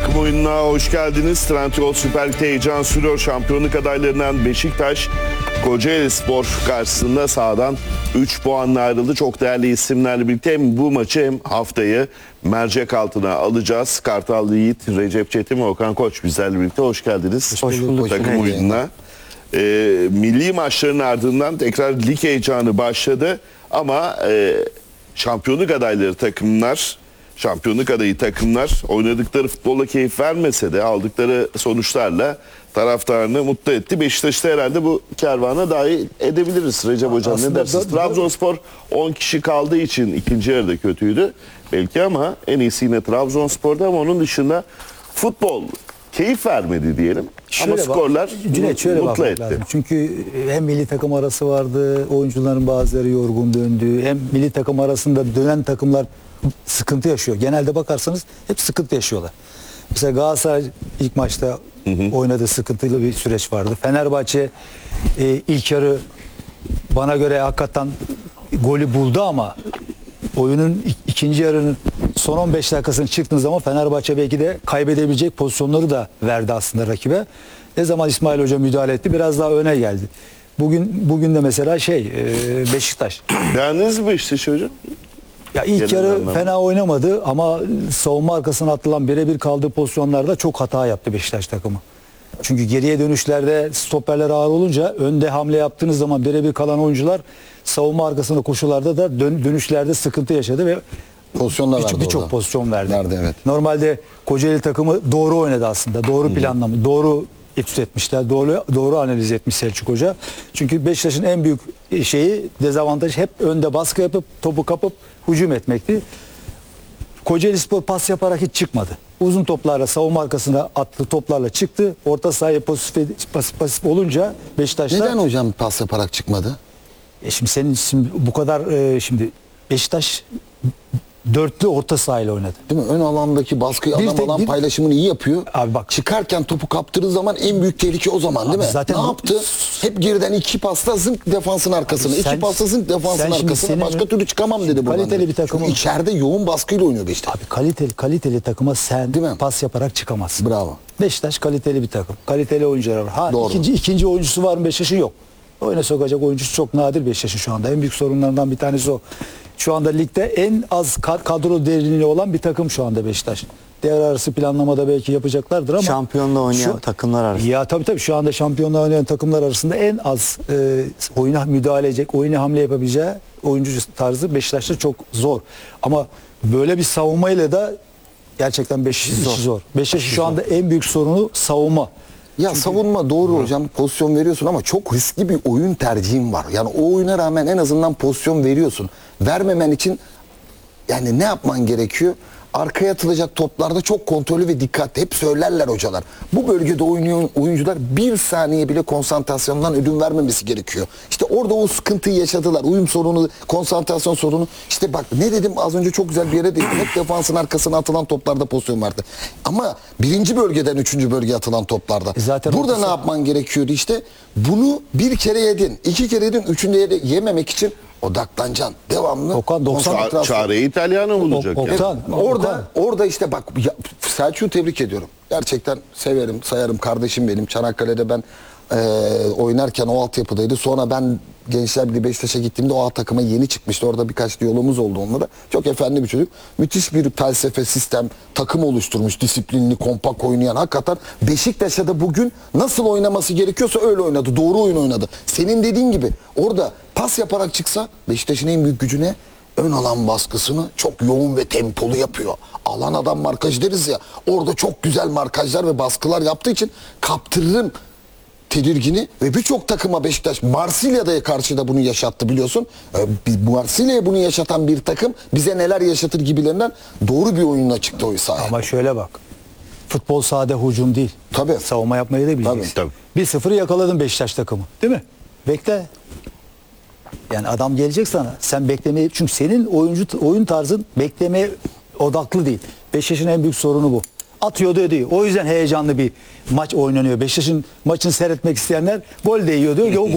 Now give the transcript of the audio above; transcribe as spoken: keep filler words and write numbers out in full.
Takım oyununa hoş geldiniz. Trendyol Süper Lig'de heyecan sürüyor. Şampiyonluk adaylarından Beşiktaş, Kocaelispor karşısında sahadan üç puanla ayrıldı. Çok değerli isimlerle birlikte hem bu maçı hem haftayı mercek altına alacağız. Kartal Yiğit, Recep Çetin ve Okan Koç bizlerle birlikte hoş geldiniz. Hoş bulduk. Takım oyununa. Ee, milli maçların ardından tekrar lig heyecanı başladı. Ama e, şampiyonluk adayları takımlar, şampiyonluk adayı takımlar oynadıkları futbolla keyif vermese de aldıkları sonuçlarla taraftarını mutlu etti. Beşiktaş'ta herhalde bu kervana dahil edebiliriz. Recep Hocam ne dersiniz? Trabzonspor on kişi kaldığı için ikinci yarıda kötüydü belki ama en iyisi yine Trabzonspor'da, ama onun dışında futbol keyif vermedi diyelim. Şöyle ama skorlar bak, Cüneyt, şöyle mutlu etti. Lazım. Çünkü hem milli takım arası vardı, oyuncuların bazıları yorgun döndü. Hem milli takım arasında dönen takımlar sıkıntı yaşıyor. Genelde bakarsanız hep sıkıntı yaşıyorlar. Mesela Galatasaray ilk maçta hı hı. oynadığı sıkıntılı bir süreç vardı. Fenerbahçe e, ilk yarı bana göre hakikaten golü buldu ama oyunun ikinci yarının son on beş dakikasını çıktığın zaman Fenerbahçe belki de kaybedebilecek pozisyonları da verdi aslında rakibe. Ne zaman İsmail Hoca müdahale etti, biraz daha öne geldi. Bugün bugün de mesela şey Beşiktaş. Beğendiniz mi Beşiktaş hocam? Ya ilk Genel yarı anlamda fena oynamadı ama savunma arkasına atılan birebir kaldığı pozisyonlarda çok hata yaptı Beşiktaş takımı. Çünkü geriye dönüşlerde stoperler ağır olunca önde hamle yaptığınız zaman birebir kalan oyuncular savunma arkasında koşularda da dön dönüşlerde sıkıntı yaşadı ve pozisyonlar verdi. Birçok pozisyon verdi. verdi evet. Normalde Kocaeli takımı doğru oynadı aslında. Doğru planlama, doğru etüt etmişler. Doğru doğru analiz etmiş Selçuk Hoca. Çünkü Beşiktaş'ın en büyük şeyi, dezavantajı hep önde baskı yapıp topu kapıp hücum etmekti. Kocaelispor pas yaparak hiç çıkmadı. Uzun toplarla savunma arkasına attığı toplarla çıktı. Orta sahaya pasif, pasif, pasif olunca Beşiktaş'ta... Neden hocam pas yaparak çıkmadı? E şimdi senin şimdi bu kadar e, şimdi Beşiktaş dörtlü orta sahayla oynadı. Değil mi? Ön alandaki baskıyı Bir adam tek- alan bir- paylaşımını iyi yapıyor. Abi bak. Çıkarken topu kaptırdığı zaman en büyük tehlike o zaman değil Abi mi? zaten ne bu- yaptı? Hep geriden iki pasta zınk defansın arkasına. Abi sen- iki pasta zınk defansın sen şimdi arkasına. senin- Başka türlü çıkamam dedi buradan. Kaliteli dedi. bir takımı- Çünkü içeride yoğun baskıyla oynuyor Beşiktaş. Abi kaliteli kaliteli takıma sen Değil mi? pas yaparak çıkamazsın. Bravo. Beşiktaş kaliteli bir takım. Kaliteli oyuncular var. Ha, Doğru. ikinci ikinci oyuncusu var mı Beşiktaş'ın? Yok. Oyuna sokacak oyuncusu çok nadir Beşiktaş'ın şu anda. En büyük sorunlarından bir tanesi o. Şu anda ligde en az kad- kadro derinliği olan bir takım şu anda Beşiktaş. Devre arası planlamada belki yapacaklardır ama Şampiyonla oynayan şu- takımlar arasında. Ya tabii tabii şu anda şampiyonla oynayan takımlar arasında en az e, oyuna müdahale edecek, oyuna hamle yapabileceği oyuncu tarzı Beşiktaş'ta çok zor. Ama böyle bir savunmayla da gerçekten Beşiktaş zor. zor. Beşiktaş'ın şu anda en büyük sorunu savunma. Ya savunma doğru hocam, pozisyon veriyorsun ama çok riskli bir oyun tercihin var. Yani o oyuna rağmen en azından pozisyon veriyorsun. Vermemen için yani ne yapman gerekiyor? Arkaya atılacak toplarda çok kontrollü ve dikkatli. Hep söylerler hocalar. Bu bölgede oynayan oyuncular bir saniye bile konsantrasyondan ödün vermemesi gerekiyor. İşte orada o sıkıntıyı yaşadılar. Uyum sorunu, konsantrasyon sorunu. İşte bak ne dedim az önce, çok güzel bir yere değindim. Hep defansın arkasına atılan toplarda pozisyon vardı. Ama birinci bölgeden üçüncü bölgeye atılan toplarda. E zaten burada ortası- ne yapman gerekiyordu işte? Bunu bir kere yedin, iki kere yedin, üçüncü yere yememek için odaklanacaksın. Devamlı. Okan, doksan Ça- konsantrasyon. Çareyi İtalyan'a bulacak. Ok- yani. Okan, Orada Okan. orada işte bak ya, Selçuk'u tebrik ediyorum. Gerçekten severim, sayarım, kardeşim benim. Çanakkale'de ben e, oynarken o altyapıdaydı. Sonra ben Gençler Birliği Beşiktaş'a gittiğimde o A takıma yeni çıkmıştı. Orada birkaç diyalogumuz oldu onunla da. Çok efendi bir çocuk. Müthiş bir felsefe, sistem, takım oluşturmuş. Disiplinli, kompak oynayan. Hakikaten Beşiktaş'a da bugün nasıl oynaması gerekiyorsa öyle oynadı. Doğru oyun oynadı. Senin dediğin gibi orada pas yaparak çıksa Beşiktaş'ın en büyük gücüne ön alan baskısını çok yoğun ve tempolu yapıyor. Alan adam markaj deriz ya. Orada çok güzel markajlar ve baskılar yaptığı için kaptırırım tedirgini ve birçok takıma Beşiktaş Marsilya'da karşı da bunu yaşattı biliyorsun. Ee, biz- Marsilya'ya bunu yaşatan bir takım bize neler yaşatır gibilerinden doğru bir oyunla çıktı o sahaya. Ama şöyle bak. Futbol sade hücum değil. Tabii. Savunma yapmayı da bileceksin. Tabii, tabii. bir sıfırı yakaladın Beşiktaş takımı. Değil mi? Bekle. Yani adam gelecek sana. Sen beklemeyi, çünkü senin oyuncu oyun tarzın beklemeye odaklı değil. Beşiktaş'ın en büyük sorunu bu. Atıyordu ödüyor. O yüzden heyecanlı bir maç oynanıyor. Beşiktaş'ın maçını seyretmek isteyenler gol de yiyor diyor ki o